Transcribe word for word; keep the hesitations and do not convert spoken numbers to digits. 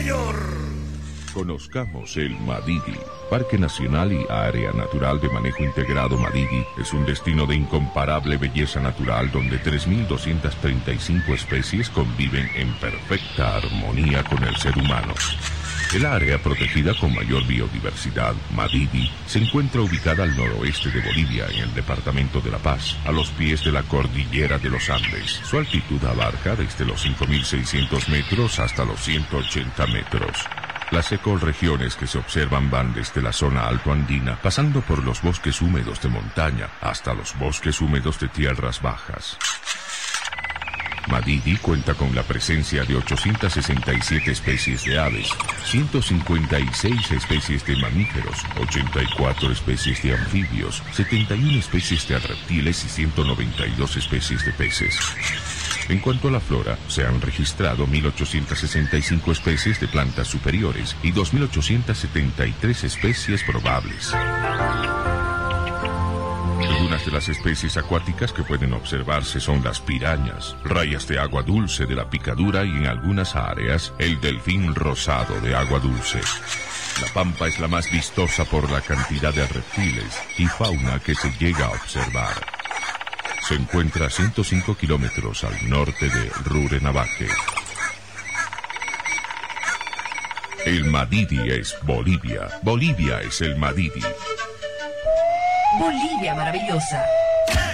señor. Conozcamos el Madidi. Parque Nacional y Área Natural de Manejo Integrado Madidi es un destino de incomparable belleza natural donde tres mil doscientas treinta y cinco especies conviven en perfecta armonía con el ser humano. El área protegida con mayor biodiversidad, Madidi, se encuentra ubicada al noroeste de Bolivia, en el departamento de La Paz, a los pies de la cordillera de los Andes. Su altitud abarca desde los cinco mil seiscientos metros hasta los ciento ochenta metros. Las ecorregiones que se observan van desde la zona altoandina, pasando por los bosques húmedos de montaña, hasta los bosques húmedos de tierras bajas. Madidi cuenta con la presencia de ochocientas sesenta y siete especies de aves, ciento cincuenta y seis especies de mamíferos, ochenta y cuatro especies de anfibios, setenta y una especies de reptiles y ciento noventa y dos especies de peces. En cuanto a la flora, se han registrado mil ochocientas sesenta y cinco especies de plantas superiores y dos mil ochocientas setenta y tres especies probables. Algunas de las especies acuáticas que pueden observarse son las pirañas, rayas de agua dulce de la picadura y en algunas áreas el delfín rosado de agua dulce. La pampa es la más vistosa por la cantidad de reptiles y fauna que se llega a observar. Se encuentra a ciento cinco kilómetros al norte de Rurrenabaque. El Madidi es Bolivia. Bolivia es el Madidi. Bolivia maravillosa.